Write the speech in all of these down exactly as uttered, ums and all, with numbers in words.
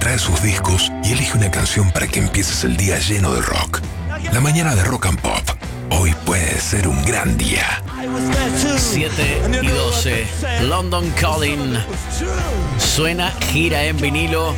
trae sus discos y elige una canción para que empieces el día lleno de rock. La mañana de Rock and Pop. Hoy puede ser un gran día. siete y doce. London Calling. Suena, gira en vinilo.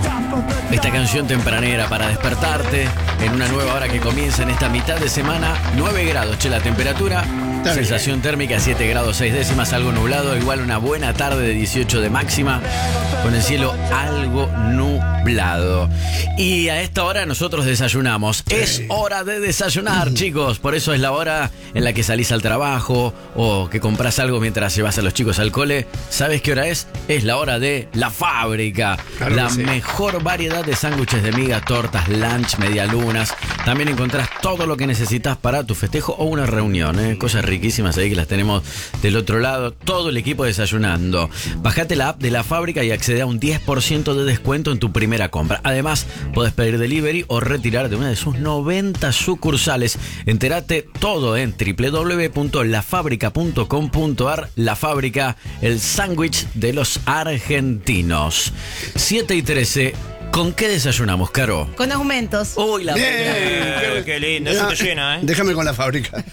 Esta canción tempranera para despertarte en una nueva hora que comienza en esta mitad de semana. nueve grados, che, la temperatura. Está sensación bien. Térmica siete grados seis décimas, algo nublado. Igual una buena tarde de dieciocho de máxima, con el cielo algo nublado. Y a esta hora nosotros desayunamos. Es hora de desayunar, chicos. Por eso es la hora en la que salís al trabajo o que compras algo mientras llevas a los chicos al cole. ¿Sabes qué hora es? Es la hora de La Fábrica. Claro, la sí. mejor variedad de sándwiches de miga, tortas, lunch, medialunas. También encontrás todo lo que necesitas para tu festejo o una reunión, ¿eh? Cosas riquísimas ahí que las tenemos del otro lado. Todo el equipo desayunando. Bajate la app de La Fábrica y accede a un diez por ciento de descuento en tu primera compra. Además, podés pedir delivery o retirar de una de sus noventa sucursales. Entérate todo en doble u doble u doble u punto la fábrica punto com punto a r. La Fábrica, el sándwich de los argentinos. siete y trece. ¿Con qué desayunamos, Caro? Con aumentos. Uy, la Qué, qué lindo, eso te llena, ¿eh? Déjame con La Fábrica.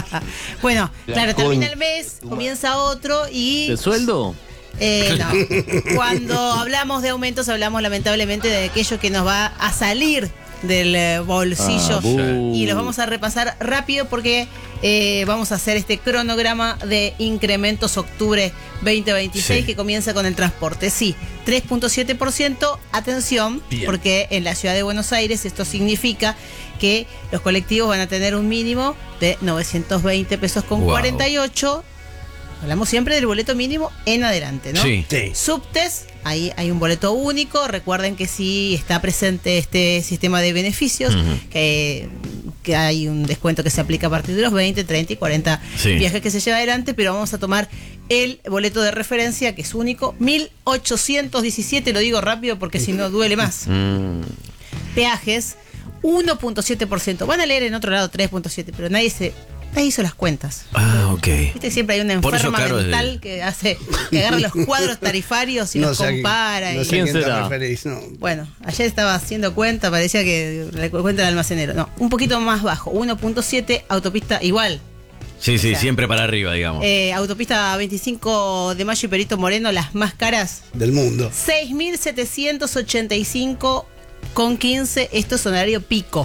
Bueno, La claro, con... termina el mes, comienza otro y... ¿El sueldo? Eh, no. Cuando hablamos de aumentos, hablamos lamentablemente de aquello que nos va a salir del bolsillo. Ah, y los vamos a repasar rápido porque eh, vamos a hacer este cronograma de incrementos octubre veinte veintiséis, sí, que comienza con el transporte. Sí, tres punto siete por ciento. Atención, bien, porque en la ciudad de Buenos Aires esto significa que los colectivos van a tener un mínimo de novecientos veinte pesos con wow. cuarenta y ocho. Hablamos siempre del boleto mínimo en adelante, ¿no? Sí. Sí. Subtes, ahí hay un boleto único. Recuerden que sí está presente este sistema de beneficios, uh-huh, que, que hay un descuento que se aplica a partir de los veinte, treinta y cuarenta sí. viajes que se lleva adelante, pero vamos a tomar el boleto de referencia, que es único, mil ochocientos diecisiete, lo digo rápido porque si no duele más. Mm. Peajes, uno punto siete por ciento. Van a leer en otro lado tres punto siete, pero nadie se... Ahí hizo las cuentas. Ah, ok. Viste, siempre hay una enferma mental de... que hace, que agarra los cuadros tarifarios y no los compara. No y... sé quién te referís, no. Bueno, ayer estaba haciendo cuenta, parecía que la cuenta del almacenero. No, un poquito más bajo, uno punto siete, autopista igual. Sí, sí, o sea, siempre para arriba, digamos. Eh, autopista veinticinco de Mayo y Perito Moreno, las más caras del mundo. seis mil setecientos ochenta y cinco con quince, esto es horario pico.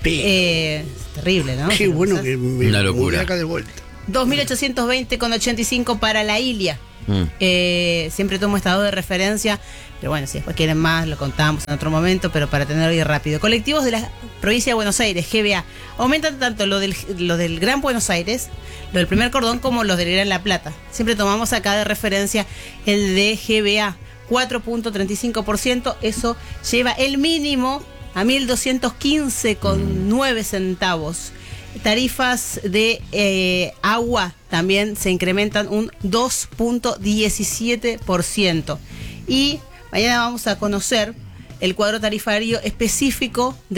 Eh, terrible, ¿no? Qué bueno que me, una locura. Acá de vuelta. dos mil ochocientos veinte con ochenta y cinco para la Ilia. Mm. Eh, siempre tomo estado de referencia, pero bueno, si después quieren más, lo contamos en otro momento, pero para tenerlo ahí rápido. Colectivos de la provincia de Buenos Aires, G B A, aumentan tanto lo del, lo del Gran Buenos Aires, lo del Primer Cordón, como los del Gran La Plata. Siempre tomamos acá de referencia el de G B A. cuatro punto treinta y cinco por ciento, eso lleva el mínimo a mil doscientos quince con nueve centavos. Tarifas de eh, agua también se incrementan un dos punto diecisiete por ciento. Y mañana vamos a conocer el cuadro tarifario específico de